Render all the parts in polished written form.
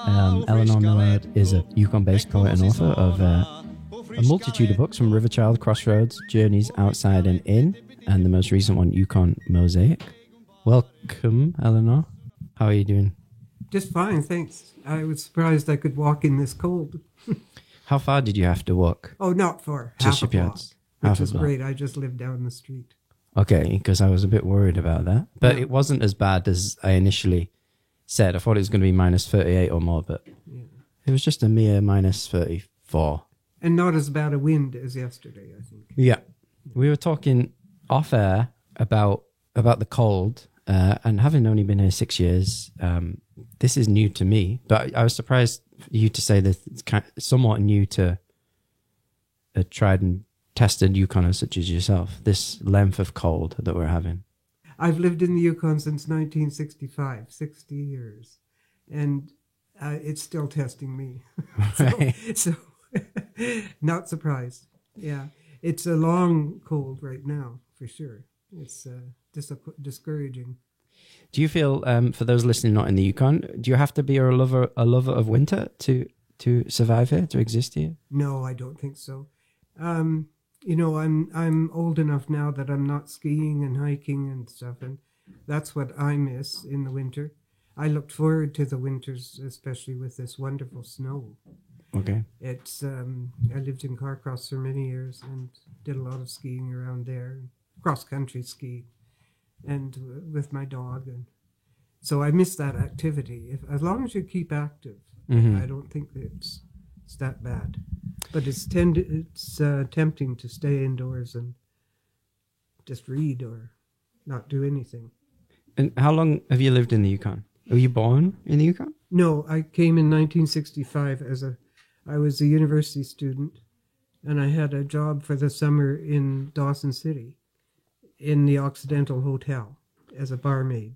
Eleanor Millard is a Yukon-based poet and author of a multitude of books, from Riverchild, Crossroads, Journeys Outside and In, and the most recent one, Yukon Mosaic. Welcome, Eleanor. How are you doing? Just fine, thanks. I was surprised I could walk in this cold. How far did you have to walk? Oh, not far. To Half a shipyards. block, which is great. I just live down the street. Okay, because I was a bit worried about that. But It wasn't as bad as I initially said. I thought it was going to be minus 38 or more, but it was just a mere minus 34. And not as bad a wind as yesterday, I think. Yeah. We were talking off air about the cold, and having only been here 6 years, this is new to me. But I was surprised for you to say that it's somewhat new to a tried and tested Yukoners such as yourself, this length of cold that we're having. I've lived in the Yukon since 1965, 60 years. And it's still testing me. so not surprised. Yeah. It's a long cold right now, for sure. It's discouraging. Do you feel, for those listening not in the Yukon, do you have to be a lover of winter to survive here, to exist here? No, I don't think so. I'm old enough now that I'm not skiing and hiking and stuff, and that's what I miss in the winter. I looked forward to the winters, especially with this wonderful snow. Okay. It's I lived in Carcross for many years and did a lot of skiing around there, cross-country ski, and with my dog. And so I miss that activity. As long as you keep active, I don't think it's that bad. But it's tempting to stay indoors and just read or not do anything. And how long have you lived in the Yukon? Were you born in the Yukon? No, I came in 1965 I was a university student, and I had a job for the summer in Dawson City in the Occidental Hotel as a barmaid.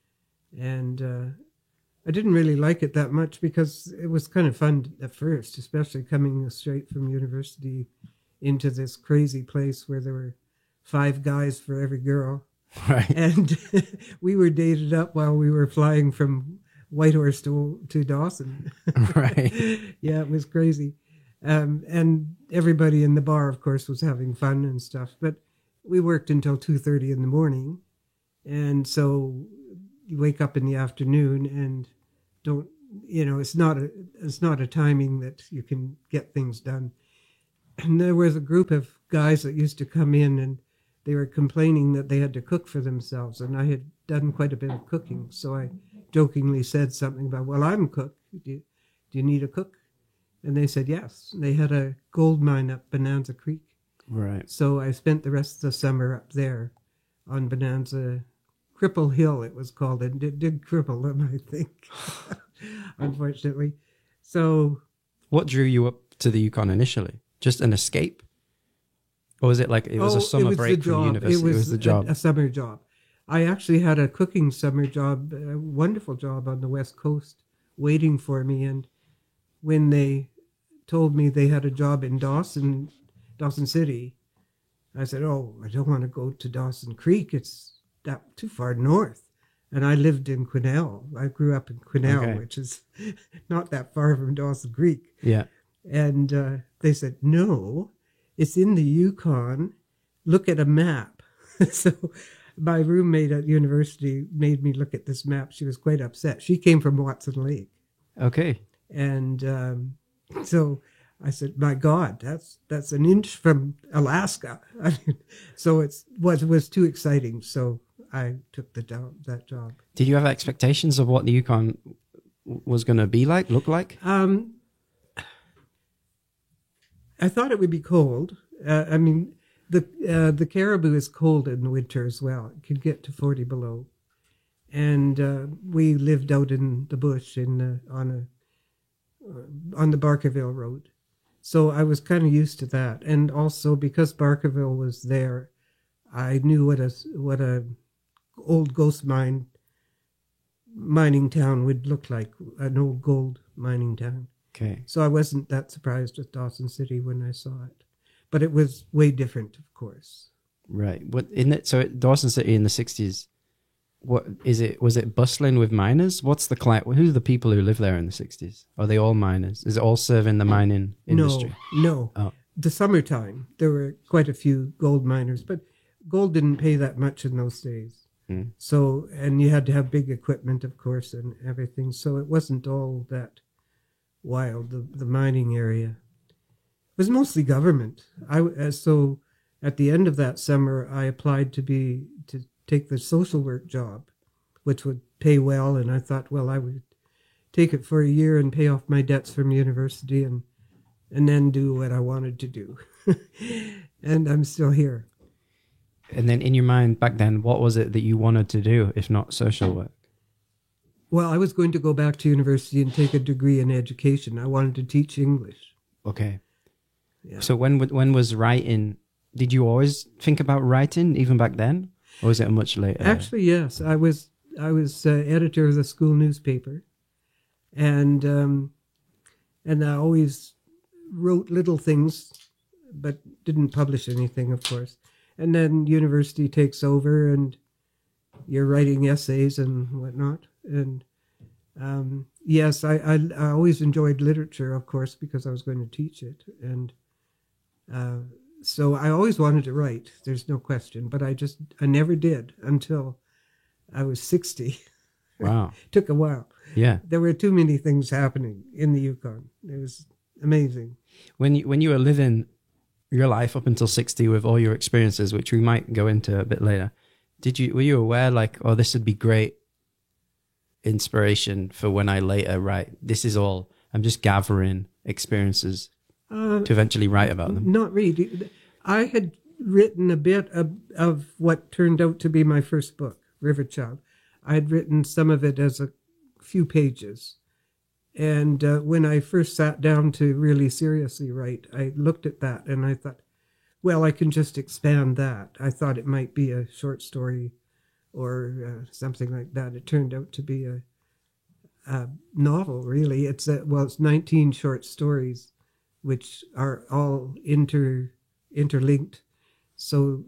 And I didn't really like it that much because it was kind of fun at first, especially coming straight from university into this crazy place where there were 5 guys for every girl. Right. And we were dated up while we were flying from Whitehorse to Dawson. Right. Yeah, it was crazy. And everybody in the bar, of course, was having fun and stuff. But we worked until 2:30 in the morning. And so you wake up in the afternoon and it's not a timing that you can get things done. And there was a group of guys that used to come in, and they were complaining that they had to cook for themselves. And I had done quite a bit of cooking. So I jokingly said something about, well, I'm a cook. Do you need a cook? And they said yes. They had a gold mine up Bonanza Creek. Right. So I spent the rest of the summer up there on Bonanza Cripple Hill, it was called, and it did cripple them, I think, unfortunately. So, what drew you up to the Yukon initially? Just an escape? Or was it like it was a summer break from university? It was the job. A summer job. I actually had a cooking summer job, a wonderful job on the West Coast, waiting for me. And when they told me they had a job in Dawson City, I said, "Oh, I don't want to go to Dawson Creek. It's that too far north." And I lived in Quesnel. I grew up in Quesnel, which is not that far from Dawson Creek. Yeah. And they said, "No, it's in the Yukon. Look at a map." So my roommate at university made me look at this map. She was quite upset. She came from Watson Lake. Okay. And so I said, "My God, that's an inch from Alaska." I mean, so it was too exciting. So I took that job. Did you have expectations of what the Yukon was going to look like? I thought it would be cold. The Caribou is cold in the winter as well. It could get to 40 below. And we lived out in the bush on the Barkerville Road. So I was kind of used to that. And also because Barkerville was there, I knew what a old ghost mining town would look like, an old gold mining town. Okay. So I wasn't that surprised with Dawson City when I saw it. But it was way different, of course. Right. So Dawson City in the 60s what is it? Was it bustling with miners? What's the who are the people who live there in the 60s? Are they all miners? Is it all serving the mining industry? No. Oh. The summertime, there were quite a few gold miners, but gold didn't pay that much in those days. Mm. So, and you had to have big equipment, of course, and everything. So it wasn't all that wild, the mining area. It was mostly government. So at the end of that summer, I applied to take the social work job, which would pay well. And I thought, well, I would take it for a year and pay off my debts from university and then do what I wanted to do. And I'm still here. And then in your mind back then, what was it that you wanted to do, if not social work? Well, I was going to go back to university and take a degree in education. I wanted to teach English. Okay. Yeah. So when was writing, did you always think about writing even back then? Or was it much later? Actually, yes. I was editor of the school newspaper. And I always wrote little things, but didn't publish anything, of course. And then university takes over, and you're writing essays and whatnot. And yes, I always enjoyed literature, of course, because I was going to teach it. And so I always wanted to write. There's no question. But I never did until I was 60. Wow. Took a while. Yeah. There were too many things happening in the Yukon. It was amazing. When you were living your life up until 60 with all your experiences, which we might go into a bit later, were you aware like, oh, this would be great inspiration for when I later write? This is all, I'm just gathering experiences to eventually write about them. Not really. I had written a bit of what turned out to be my first book, River Child. I had written some of it as a few pages. And when I first sat down to really seriously write, I looked at that and I thought, well, I can just expand that. I thought it might be a short story or something like that. It turned out to be a novel, really. It's 19 short stories, which are all interlinked. So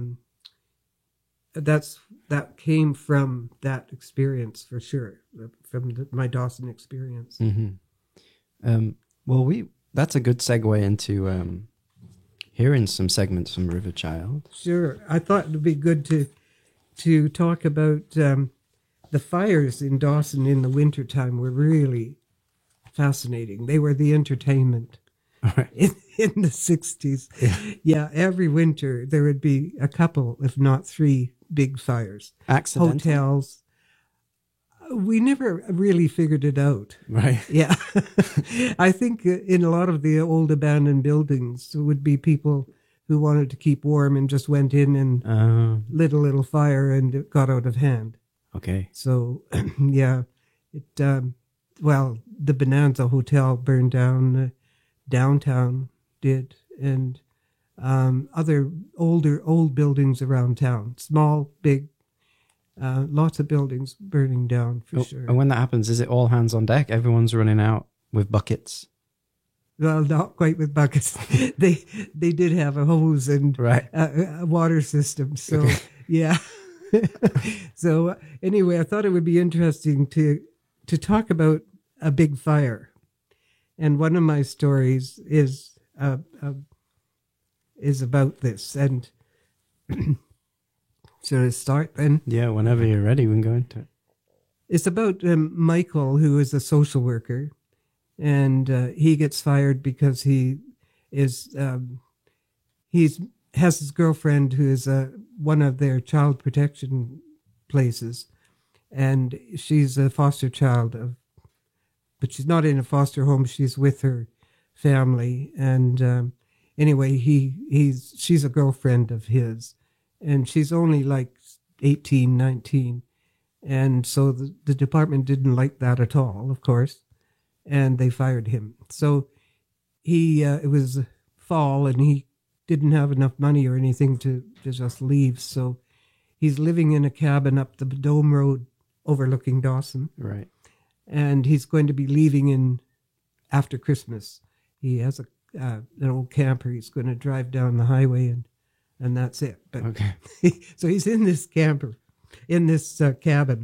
that came from that experience for sure, from my Dawson experience. Mm-hmm. That's a good segue into hearing some segments from River Child. Sure. I thought it would be good to talk about the fires in Dawson in the wintertime were really fascinating. They were the entertainment. Right. In the 60s. Yeah, every winter there would be a couple, if not three, big fires. Accidental? Hotels. We never really figured it out. Right. Yeah. I think in a lot of the old abandoned buildings, there would be people who wanted to keep warm and just went in and lit a little fire and it got out of hand. Okay. So, yeah, the Bonanza Hotel burned down. Downtown did, and other old buildings around town, small, big, lots of buildings burning down for sure. And when that happens, is it all hands on deck? Everyone's running out with buckets? Well, not quite with buckets. They did have a hose and right. a water system. So okay. Yeah. So anyway, I thought it would be interesting to talk about a big fire. And one of my stories is about this. And should I start then? Yeah, whenever you're ready, we can go into it. It's about Michael, who is a social worker, and he gets fired because he has his girlfriend who is one of their child protection places, and she's a foster child but she's not in a foster home. She's with her family. And anyway, she's a girlfriend of his. And she's only like 18, 19. And so the department didn't like that at all, of course. And they fired him. So it was fall and he didn't have enough money or anything to just leave. So he's living in a cabin up the Dome Road overlooking Dawson. Right. And he's going to be leaving after Christmas. He has an old camper. He's going to drive down the highway and that's it. But okay. So he's in this camper in this cabin.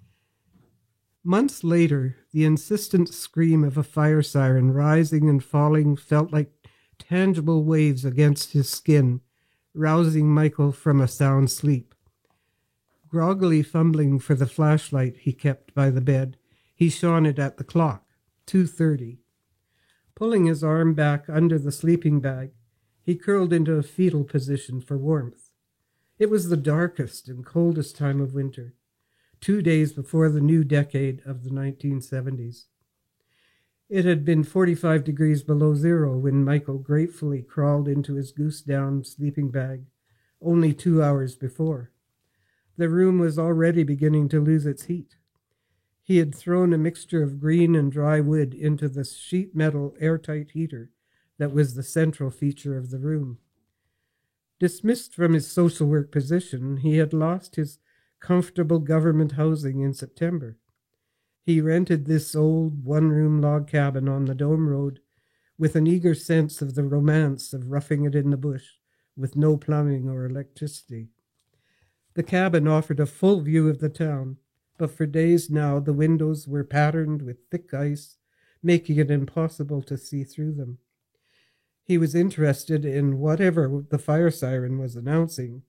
Months later, the insistent scream of a fire siren rising and falling felt like tangible waves against his skin, rousing Michael from a sound sleep. Groggily fumbling for the flashlight he kept by the bed, he shone it at the clock, 2:30. Pulling his arm back under the sleeping bag, he curled into a fetal position for warmth. It was the darkest and coldest time of winter, 2 days before the new decade of the 1970s. It had been 45 degrees below zero when Michael gratefully crawled into his goose-down sleeping bag only 2 hours before. The room was already beginning to lose its heat. He had thrown a mixture of green and dry wood into the sheet metal airtight heater that was the central feature of the room. Dismissed from his social work position, he had lost his comfortable government housing in September. He rented this old one-room log cabin on the Dome Road with an eager sense of the romance of roughing it in the bush with no plumbing or electricity. The cabin offered a full view of the town, but for days now the windows were patterned with thick ice, making it impossible to see through them. He was interested in whatever the fire siren was announcing.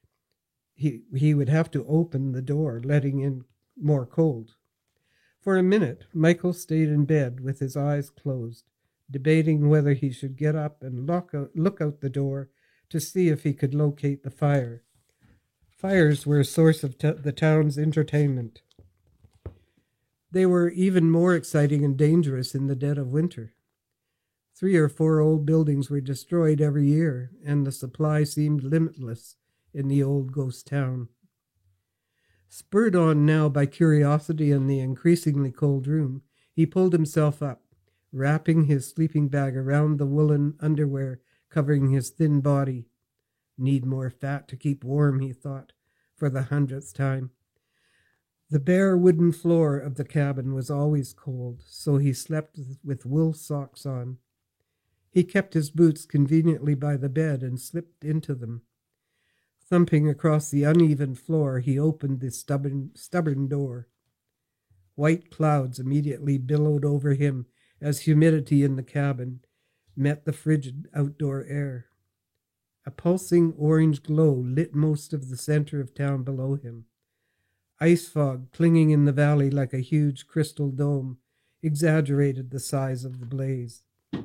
He would have to open the door, letting in more cold. For a minute, Michael stayed in bed with his eyes closed, debating whether he should get up and look out the door to see if he could locate the fire. Fires were a source of the town's entertainment. They were even more exciting and dangerous in the dead of winter. 3 or 4 old buildings were destroyed every year, and the supply seemed limitless in the old ghost town. Spurred on now by curiosity and the increasingly cold room, he pulled himself up, wrapping his sleeping bag around the woolen underwear covering his thin body. Need more fat to keep warm, he thought, for the 100th time. The bare wooden floor of the cabin was always cold, so he slept with wool socks on. He kept his boots conveniently by the bed and slipped into them. Thumping across the uneven floor, he opened the stubborn door. White clouds immediately billowed over him as humidity in the cabin met the frigid outdoor air. A pulsing orange glow lit most of the center of town below him. Ice fog clinging in the valley like a huge crystal dome exaggerated the size of the blaze.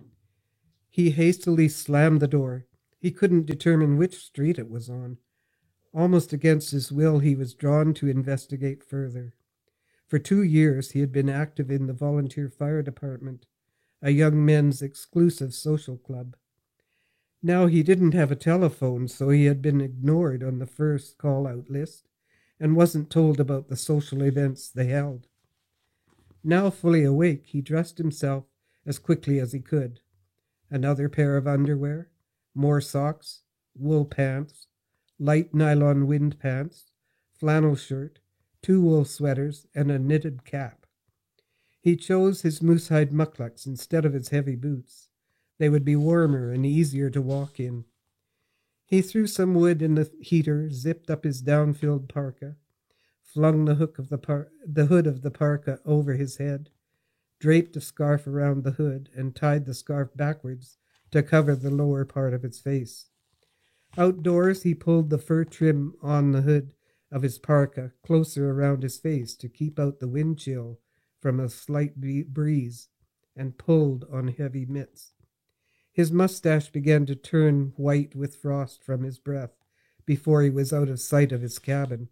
He hastily slammed the door. He couldn't determine which street it was on. Almost against his will, he was drawn to investigate further. For 2 years, he had been active in the volunteer fire department, a young men's exclusive social club. Now he didn't have a telephone, so he had been ignored on the first call-out list and wasn't told about the social events they held. Now fully awake, he dressed himself as quickly as he could. Another pair of underwear, more socks, wool pants, light nylon wind pants, flannel shirt, 2 wool sweaters, and a knitted cap. He chose his moosehide mucklucks instead of his heavy boots. They would be warmer and easier to walk in. He threw some wood in the heater, zipped up his down-filled parka, flung the hood of the parka over his head, draped a scarf around the hood, and tied the scarf backwards to cover the lower part of his face. Outdoors, he pulled the fur trim on the hood of his parka closer around his face to keep out the wind chill from a slight breeze, and pulled on heavy mitts. His mustache began to turn white with frost from his breath before he was out of sight of his cabin.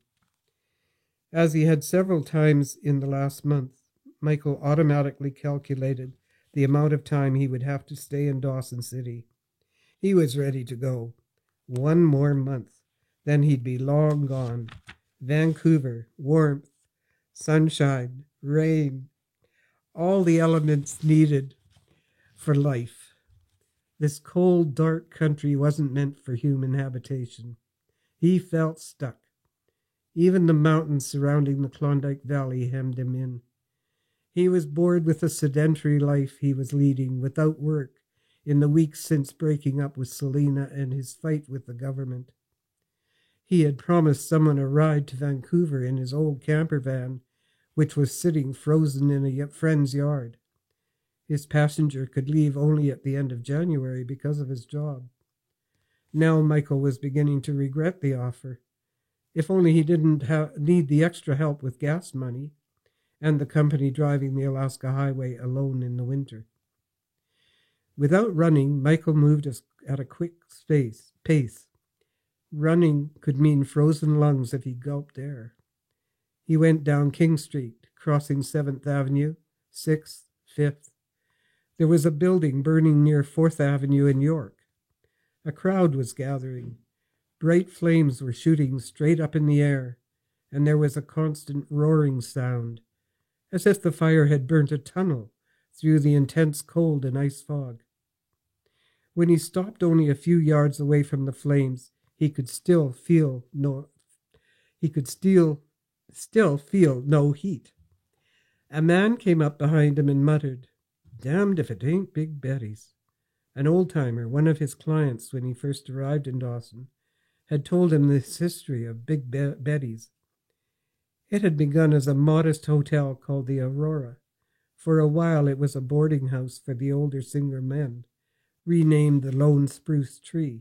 As he had several times in the last month, Michael automatically calculated the amount of time he would have to stay in Dawson City. He was ready to go. 1 more month, then he'd be long gone. Vancouver, warmth, sunshine, rain, all the elements needed for life. This cold, dark country wasn't meant for human habitation. He felt stuck. Even the mountains surrounding the Klondike Valley hemmed him in. He was bored with the sedentary life he was leading without work in the weeks since breaking up with Selena and his fight with the government. He had promised someone a ride to Vancouver in his old camper van, which was sitting frozen in a friend's yard. His passenger could leave only at the end of January because of his job. Now Michael was beginning to regret the offer. If only he didn't need the extra help with gas money and the company driving the Alaska Highway alone in the winter. Without running, Michael moved at a quick pace. Running could mean frozen lungs if he gulped air. He went down King Street, crossing 7th Avenue, 6th, 5th. There was a building burning near 4th Avenue in York. A crowd was gathering. Bright flames were shooting straight up in the air, and there was a constant roaring sound, as if the fire had burnt a tunnel through the intense cold and ice fog. When he stopped only a few yards away from the flames, he could still feel no heat. A man came up behind him and muttered, "Damned if it ain't Big Betty's." An old-timer, one of his clients when he first arrived in Dawson, had told him this history of Big Betty's. It had begun as a modest hotel called the Aurora. For a while it was a boarding house for the older single men, renamed the Lone Spruce Tree.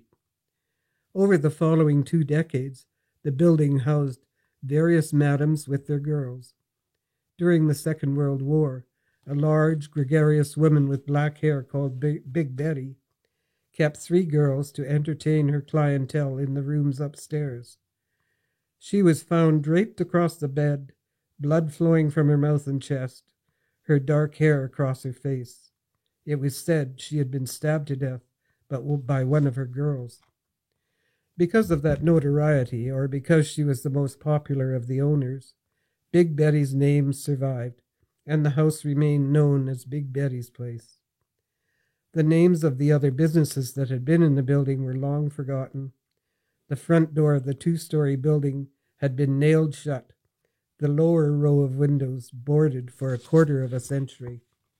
Over the following 2 decades, the building housed various madams with their girls. During the Second World War, a large, gregarious woman with black hair called Big Betty kept 3 girls to entertain her clientele in the rooms upstairs. She was found draped across the bed, blood flowing from her mouth and chest, her dark hair across her face. It was said she had been stabbed to death by one of her girls. Because of that notoriety, or because she was the most popular of the owners, Big Betty's name survived, and the house remained known as Big Betty's Place. The names of the other businesses that had been in the building were long forgotten. The front door of the 2-story building had been nailed shut, the lower row of windows boarded for a quarter of a century.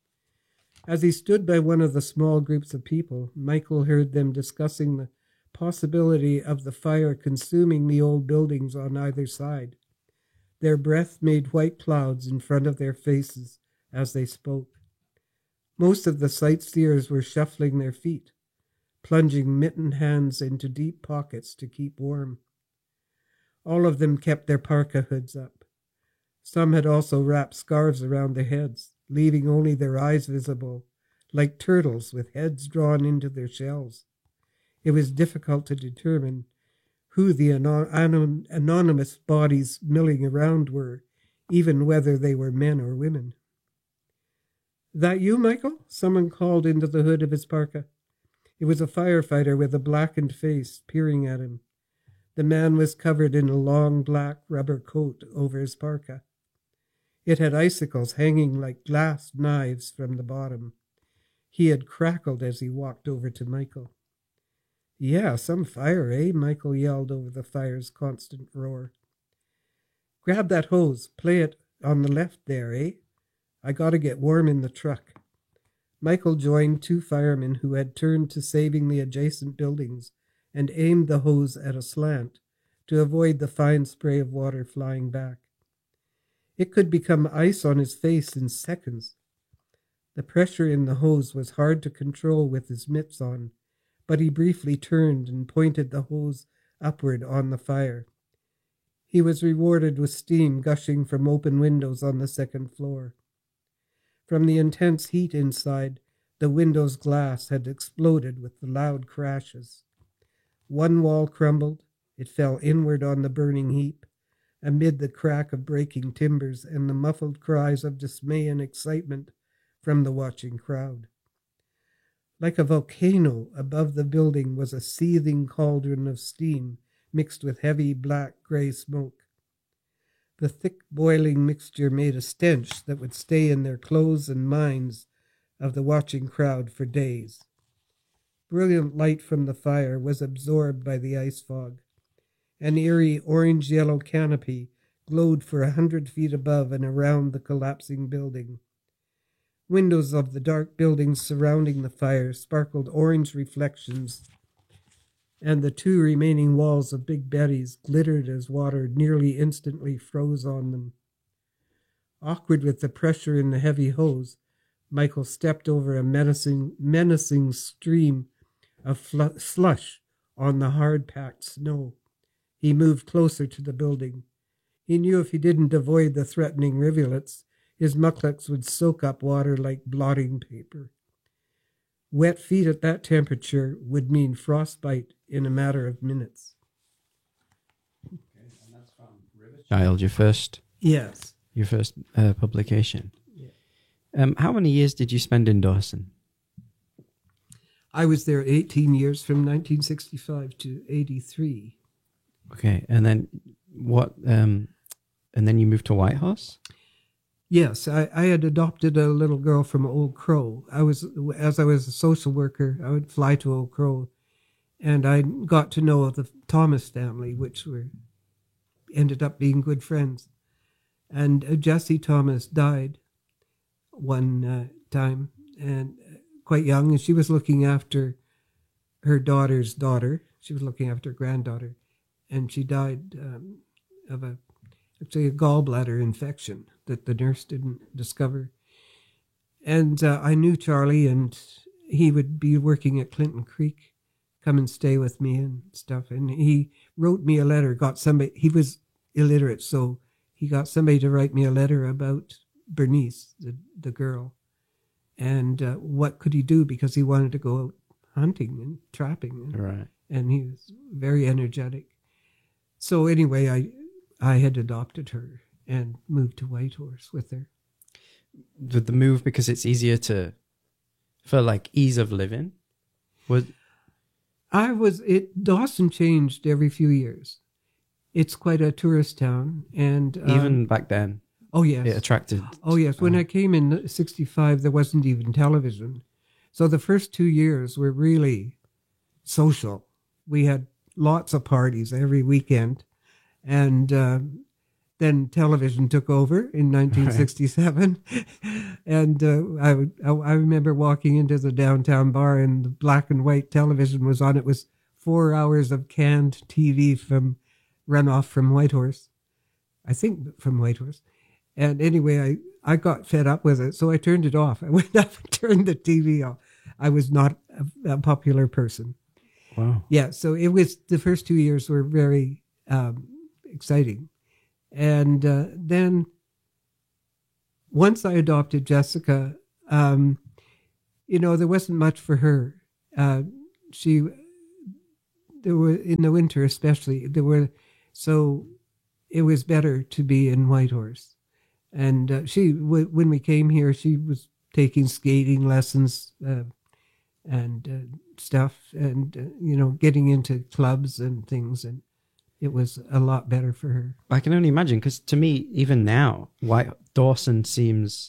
As he stood by one of the small groups of people, Michael heard them discussing the possibility of the fire consuming the old buildings on either side. Their breath made white clouds in front of their faces as they spoke. Most of the sightseers were shuffling their feet, plunging mittened hands into deep pockets to keep warm. All of them kept their parka hoods up. Some had also wrapped scarves around their heads, leaving only their eyes visible, like turtles with heads drawn into their shells. It was difficult to determine who the anonymous bodies milling around were, even whether they were men or women. "That you, Michael?" someone called into the hood of his parka. It was a firefighter with a blackened face peering at him. The man was covered in a long black rubber coat over his parka. It had icicles hanging like glass knives from the bottom. He had crackled as he walked over to Michael. "Yeah, some fire, eh?" Michael yelled over the fire's constant roar. "Grab that hose, play it on the left there, eh? I gotta get warm in the truck." Michael joined 2 firemen who had turned to saving the adjacent buildings and aimed the hose at a slant to avoid the fine spray of water flying back. It could become ice on his face in seconds. The pressure in the hose was hard to control with his mitts on, but he briefly turned and pointed the hose upward on the fire. He was rewarded with steam gushing from open windows on the 2nd floor. From the intense heat inside, the window's glass had exploded with the loud crashes. One wall crumbled. It fell inward on the burning heap, amid the crack of breaking timbers and the muffled cries of dismay and excitement from the watching crowd. Like a volcano above the building was a seething cauldron of steam mixed with heavy black-gray smoke. The thick boiling mixture made a stench that would stay in their clothes and minds of the watching crowd for days. Brilliant light from the fire was absorbed by the ice fog. An eerie orange-yellow canopy glowed for 100 feet above and around the collapsing building. Windows of the dark buildings surrounding the fire sparkled orange reflections and the 2 remaining walls of Big Betty's glittered as water nearly instantly froze on them. Awkward with the pressure in the heavy hose, Michael stepped over a menacing stream of slush on the hard-packed snow. He moved closer to the building. He knew if he didn't avoid the threatening rivulets, his mukluks would soak up water like blotting paper. Wet feet at that temperature would mean frostbite in a matter of minutes. Okay, and that's from Riverchild, your first publication. Yeah. How many years did you spend in Dawson? I was there 18 years, from 1965 to 83. Okay, and then what? And then you moved to Whitehorse? Yes, I had adopted a little girl from Old Crow. As I was a social worker, I would fly to Old Crow, and I got to know the Thomas family, which ended up being good friends. And Jessie Thomas died one time, and quite young, and she was looking after her daughter's daughter. She was looking after her granddaughter, and she died of a gallbladder infection that the nurse didn't discover. And I knew Charlie, and he would be working at Clinton Creek, come and stay with me and stuff. And he wrote me a letter, he was illiterate, so he got somebody to write me a letter about Bernice, the girl, and what could he do, because he wanted to go out hunting and trapping. Right. And he was very energetic. So anyway, I had adopted her and moved to Whitehorse with her. Did the move because it's easier for like ease of living? Dawson changed every few years. It's quite a tourist town, and even back then. Oh yes, it attracted. Oh yes, when I came in '65, there wasn't even television, so the first 2 years were really social. We had lots of parties every weekend, and then television took over in 1967. Right. And I remember walking into the downtown bar, and the black and white television was on. It was 4 hours of canned TV from runoff from Whitehorse, I think from Whitehorse. And anyway, I got fed up with it, so I turned it off. I went up and turned the TV off. I was not a popular person. Wow. Yeah, so it was, the first 2 years were very exciting. And then once I adopted Jessica, there wasn't much for her. There were, in the winter especially, so it was better to be in Whitehorse. And when we came here, she was taking skating lessons and stuff, and getting into clubs and things, and it was a lot better for her. I can only imagine, because to me, even now, Dawson seems,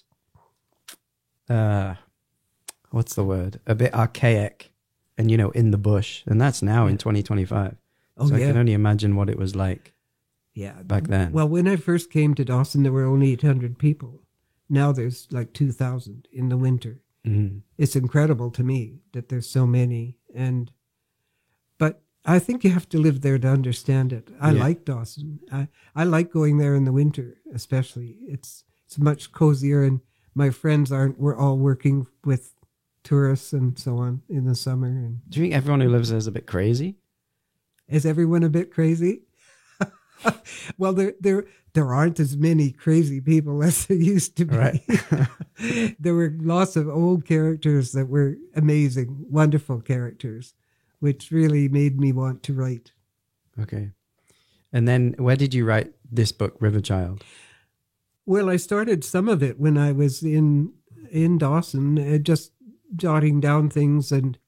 what's the word? A bit archaic, and in the bush, and that's now in 2025. So I can only imagine what it was like. Yeah, back then. Well, when I first came to Dawson, there were only 800 people. Now there's like 2,000 in the winter. Mm-hmm. It's incredible to me that there's so many. But I think you have to live there to understand it. I like Dawson. I like going there in the winter, especially. It's much cozier, and my friends we're all working with tourists and so on in the summer. And do you think everyone who lives there is a bit crazy? Is everyone a bit crazy? Well, there aren't as many crazy people as there used to be. Right. There were lots of old characters that were amazing, wonderful characters, which really made me want to write. Okay. And then where did you write this book, Riverchild? Well, I started some of it when I was in Dawson, just jotting down things, and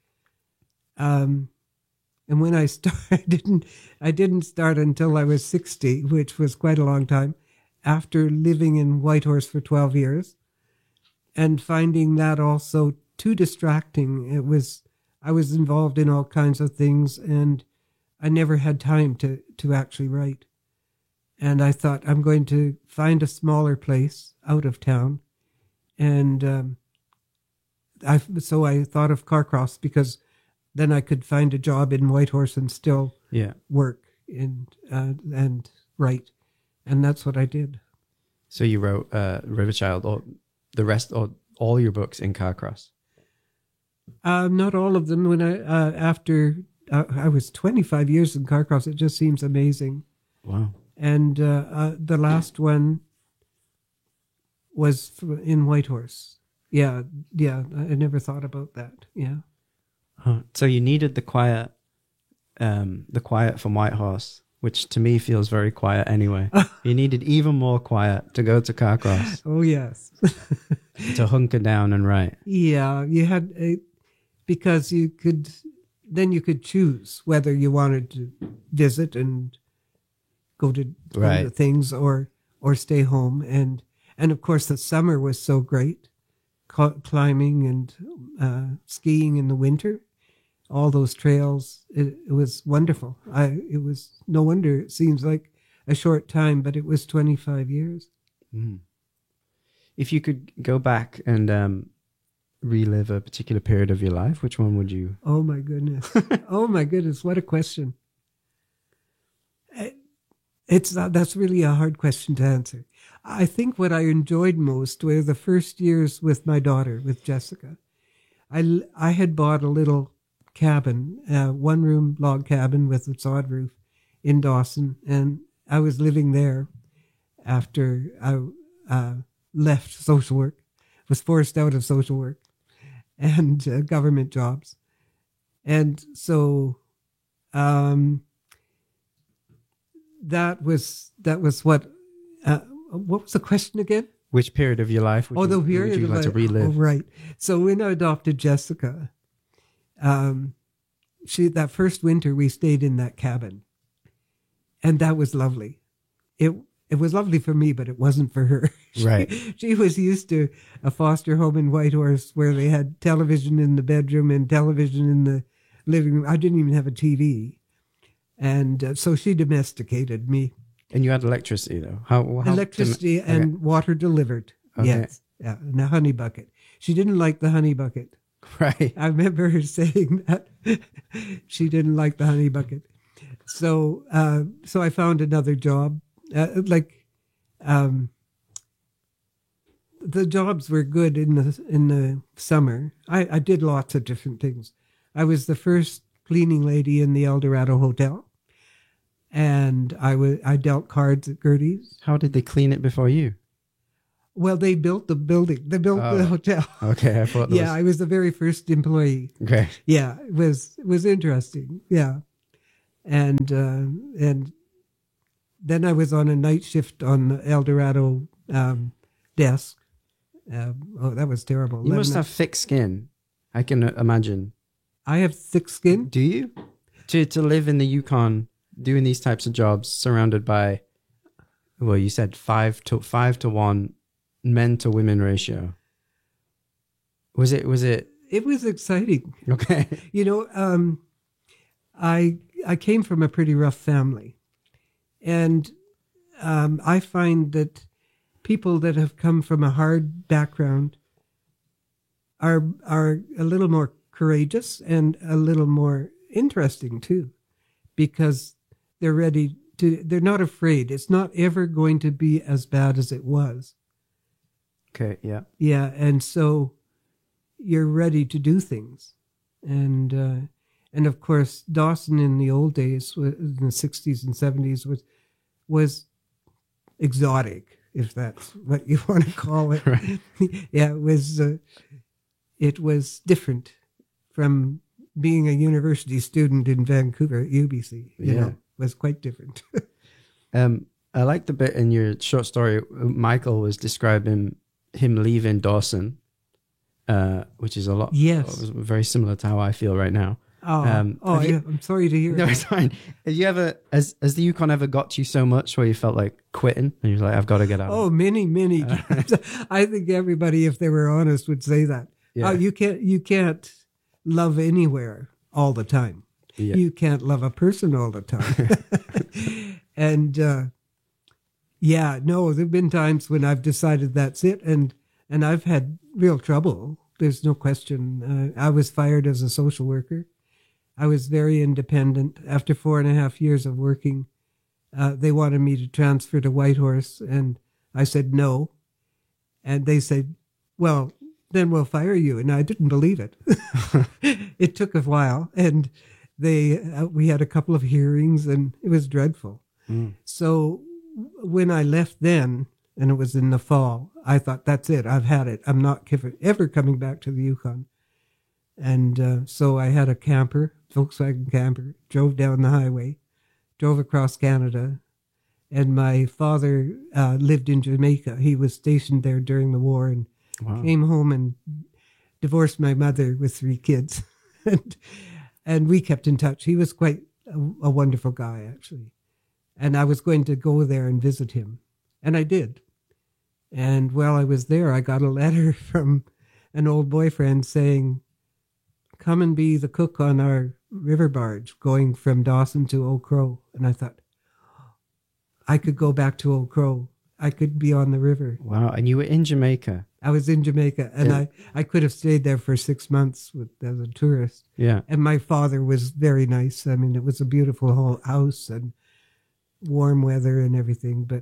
when I started, I didn't start until I was 60, which was quite a long time, after living in Whitehorse for 12 years, and finding that also too distracting. I was involved in all kinds of things, and I never had time to actually write. And I thought, I'm going to find a smaller place out of town, and so I thought of Carcross, because then I could find a job in Whitehorse and still Yeah. work and write. And that's what I did. So you wrote Riverchild, or the rest, or all your books in Carcross? Not all of them. When after I was 25 years in Carcross, it just seems amazing. Wow. And the last one was in Whitehorse. Yeah. I never thought about that. Yeah. Huh. So you needed the quiet from Whitehorse, which to me feels very quiet anyway. You needed even more quiet to go to Carcross, Oh yes. to hunker down and write. Yeah, you had because you could choose whether you wanted to visit and go to Right. things or stay home, and of course the summer was so great, climbing and skiing in the winter, all those trails. It was wonderful. It was no wonder it seems like a short time, but it was 25 years. Mm. If you could go back and relive a particular period of your life, which one would you? Oh my goodness. Oh my goodness. What a question. That's really a hard question to answer. I think what I enjoyed most were the first years with my daughter, with Jessica. I had bought a little cabin, one room log cabin with a sod roof in Dawson. And I was living there after I left social work, was forced out of social work and government jobs. And so that was what was the question again? Which period of your life would The period would you of like to relive? Oh, right. So when I adopted Jessica, that first winter we stayed in that cabin, and that was lovely. It was lovely for me, but it wasn't for her. Right. She was used to a foster home in Whitehorse where they had television in the bedroom and television in the living room. I didn't even have a TV. And so she domesticated me. And you had electricity, though? How Electricity and water delivered. Okay. Yes. Yeah, and a honey bucket. She didn't like the honey bucket. Right. I remember her saying that. She didn't like the honey bucket. So I found another job. The jobs were good in the summer. I did lots of different things. I was the first cleaning lady in the Eldorado Hotel, and I dealt cards at Gertie's. How did they clean it before you? Well, they built the building. They built the hotel. Okay, I thought. I was the very first employee. Okay. Yeah, it was interesting. Yeah, and then I was on a night shift on the Eldorado desk. That was terrible. You must have thick skin. I can imagine. I have thick skin. Do you? To live in the Yukon doing these types of jobs, surrounded by, well, you said 5 to 1 men to women ratio. Was it? It was exciting. Okay. I came from a pretty rough family, and I find that people that have come from a hard background are a little more courageous and a little more interesting too, because they're not afraid. It's not ever going to be as bad as it was. Okay, yeah. Yeah, and so you're ready to do things. And of course, Dawson in the old days, in the 60s and 70s, was exotic, if that's what you want to call it. Right. Yeah, it was different from being a university student in Vancouver at UBC. You know, it was quite different. I like the bit in your short story. Michael was describing him leaving Dawson, which is a lot. Yes, very similar to how I feel right now. I'm sorry to hear. No, it's fine. Have you ever, has the Yukon ever got to you so much where you felt like quitting and you're like, I've got to get out? Oh, many times. I think everybody, if they were honest, would say that. Yeah. You can't love anywhere all the time. Yeah. You can't love a person all the time. And there've been times when I've decided that's it, and I've had real trouble. There's no question. I was fired as a social worker I was very independent. After 4.5 years of working, they wanted me to transfer to Whitehorse, and I said no. And they said, well, then we'll fire you. And I didn't believe it. It took a while, and we had a couple of hearings, and it was dreadful. So when I left then, and it was in the fall, I thought, that's it. I've had it. I'm not ever coming back to the Yukon. And so I had a camper, Volkswagen camper, drove down the highway, drove across Canada. And my father lived in Jamaica. He was stationed there during the war, and came home and divorced my mother with 3 kids. and we kept in touch. He was quite a wonderful guy, actually. And I was going to go there and visit him. And I did. And while I was there, I got a letter from an old boyfriend saying, come and be the cook on our river barge going from Dawson to Old Crow. And I thought, I could go back to Old Crow. I could be on the river. Wow. And you were in Jamaica. I was in Jamaica, and I could have stayed there for 6 months as a tourist. Yeah. And my father was very nice. I mean, it was a beautiful whole house and warm weather and everything. But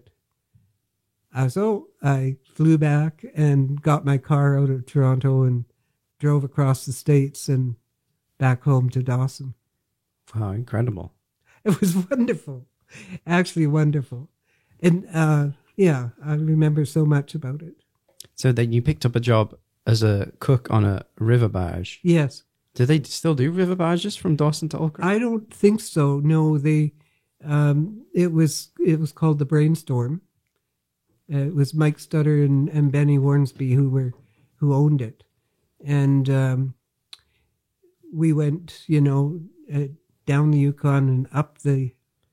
I flew back and got my car out of Toronto and drove across the States and back home to Dawson. Wow, incredible. It was wonderful. Actually wonderful. And yeah, I remember so much about it. So then you picked up a job as a cook on a river barge. Yes. Do they still do river barges from Dawson to Old Crow? I don't think so. No, they. It was called the Brainstorm. It was Mike Stutter and Benny Hornsby who owned it, and we went, down the Yukon and up the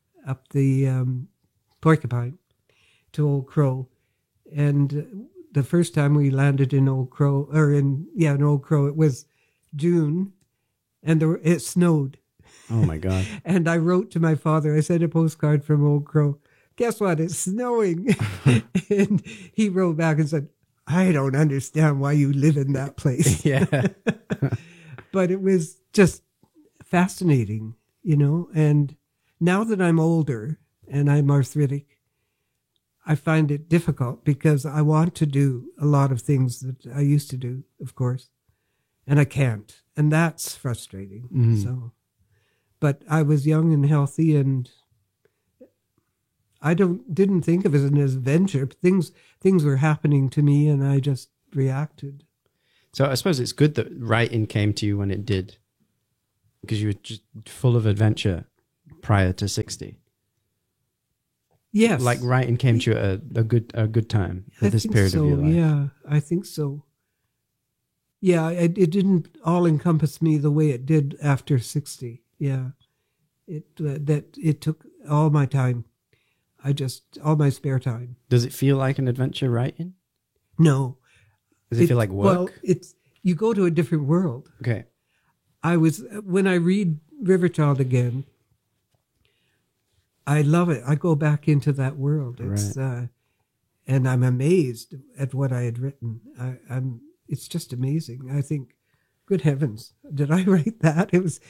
Porcupine to Old Crow, and the first time we landed in Old Crow, in Old Crow, it was June, and it snowed. Oh my God. And I wrote to my father, I sent a postcard from Old Crow. Guess what? It's snowing. And he wrote back and said, I don't understand why you live in that place. Yeah. But it was just fascinating, and now that I'm older and I'm arthritic, I find it difficult because I want to do a lot of things that I used to do, of course, and I can't. And that's frustrating. Mm. So, but I was young and healthy, and I didn't think of it as an adventure. Things were happening to me, and I just reacted. So I suppose it's good that writing came to you when it did, because you were just full of adventure prior to 60. Yes. Like writing came to you at a good time at this period of your life. Yeah, I think so. Yeah, it didn't all encompass me the way it did after 60. Yeah, it took all my time. All my spare time. Does it feel like an adventure writing? No. Does it feel like work? Well, you go to a different world. Okay. When I read Riverchild again, I love it. I go back into that world. It's right. And I'm amazed at what I had written. It's just amazing. I think, good heavens, did I write that? It was,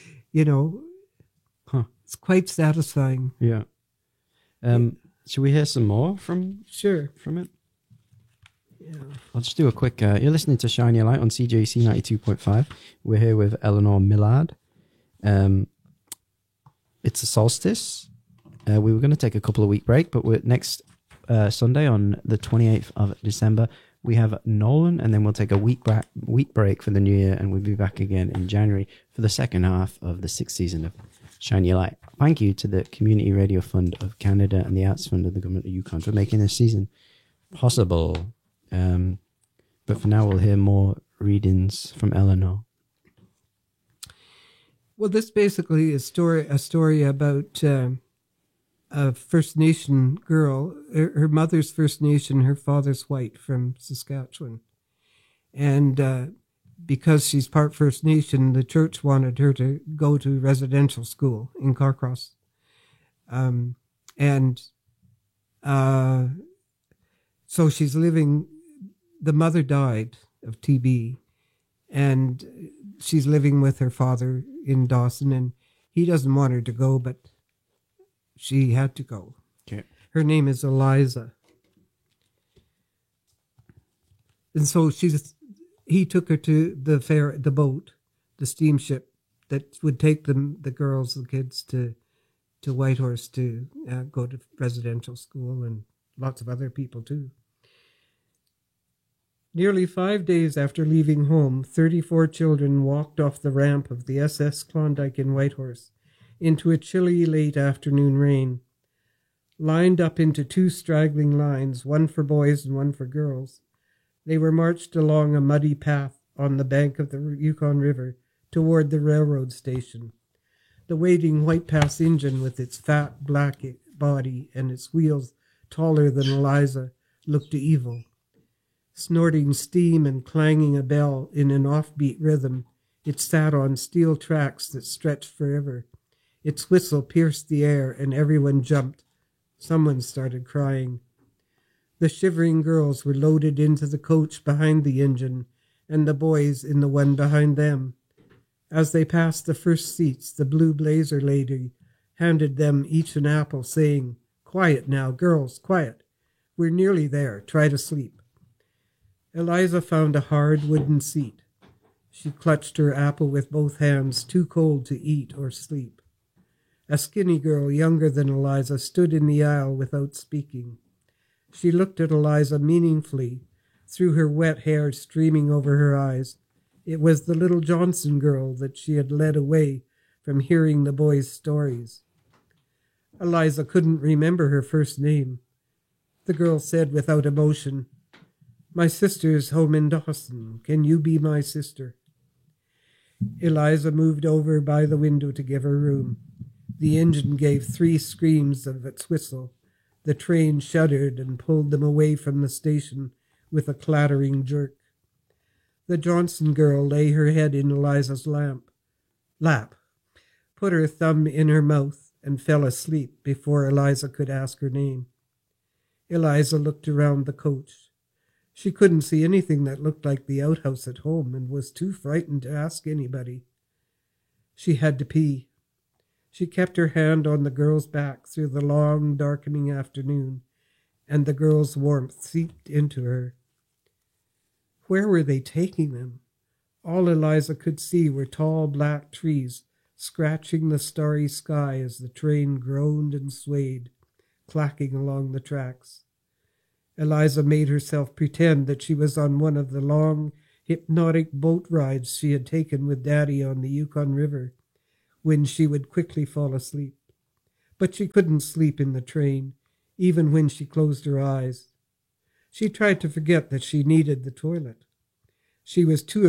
It's quite satisfying. Yeah. Should we hear some more from it? Yeah. I'll just do a quick. You're listening to Shine Your Light on CJC 92.5. We're here with Eleanor Millard. It's a solstice. We were going to take a couple of week break, but next Sunday on the 28th of December, we have Nolan, and then we'll take a week break for the new year, and we'll be back again in January for the second half of the 6th season of Shine Your Light. Thank you to the Community Radio Fund of Canada and the Arts Fund of the Government of Yukon for making this season possible. But for now, we'll hear more readings from Eleanor. Well, this basically is a story about a First Nation girl. Her mother's First Nation, her father's white, from Saskatchewan. And because she's part First Nation, the church wanted her to go to residential school in Carcross. So she's living, the mother died of TB, and she's living with her father in Dawson, and He doesn't want her to go, but she had to go. Okay. Her name is Eliza. And so he took her to the boat, the steamship that would take the girls, the kids to Whitehorse to go to residential school, and lots of other people too. Nearly 5 days after leaving home, 34 children walked off the ramp of the SS Klondike in Whitehorse into a chilly late afternoon rain. Lined up into 2 straggling lines, one for boys and one for girls, they were marched along a muddy path on the bank of the Yukon River toward the railroad station. The waiting White Pass engine with its fat black body and its wheels taller than Eliza looked evil. Snorting steam and clanging a bell in an offbeat rhythm, it sat on steel tracks that stretched forever. Its whistle pierced the air and everyone jumped. Someone started crying. The shivering girls were loaded into the coach behind the engine and the boys in the one behind them. As they passed the first seats, the blue blazer lady handed them each an apple, saying, "Quiet now, girls, quiet. We're nearly there. Try to sleep." Eliza found a hard wooden seat. She clutched her apple with both hands, too cold to eat or sleep. A skinny girl, younger than Eliza, stood in the aisle without speaking. She looked at Eliza meaningfully, through her wet hair streaming over her eyes. It was the little Johnson girl that she had led away from hearing the boys' stories. Eliza couldn't remember her first name. The girl said without emotion, "My sister's home in Dawson. Can you be my sister?" Eliza moved over by the window to give her room. The engine gave 3 screams of its whistle. The train shuddered and pulled them away from the station with a clattering jerk. The Johnson girl lay her head in Eliza's lap, put her thumb in her mouth, and fell asleep before Eliza could ask her name. Eliza looked around the coach. She couldn't see anything that looked like the outhouse at home and was too frightened to ask anybody. She had to pee. She kept her hand on the girl's back through the long, darkening afternoon, and the girl's warmth seeped into her. Where were they taking them? All Eliza could see were tall black trees scratching the starry sky as the train groaned and swayed, clacking along the tracks. Eliza made herself pretend that she was on one of the long, hypnotic boat rides she had taken with Daddy on the Yukon River, when she would quickly fall asleep. But she couldn't sleep in the train, even when she closed her eyes. She tried to forget that she needed the toilet. She was too